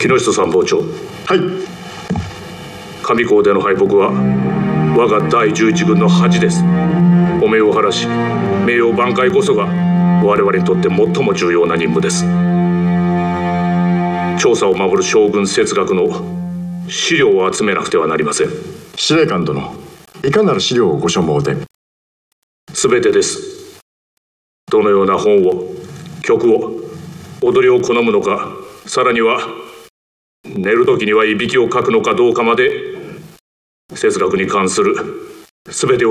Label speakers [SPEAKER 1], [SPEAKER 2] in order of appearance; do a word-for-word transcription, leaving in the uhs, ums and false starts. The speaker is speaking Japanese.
[SPEAKER 1] 木下参謀長。
[SPEAKER 2] はい。
[SPEAKER 1] 上高での敗北は我がだいじゅういち軍の恥です。汚名を晴らし名誉挽回こそが我々にとって最も重要な任務です。調査を守る将軍哲学の資料を集めなくてはなりません。
[SPEAKER 2] 司令官殿、いかなる資料をご所望で？
[SPEAKER 1] 全てです。どのような本を、曲を、踊りを好むのか、さらには寝る時にはいびきをかくのかどうかまで哲学に関する全てを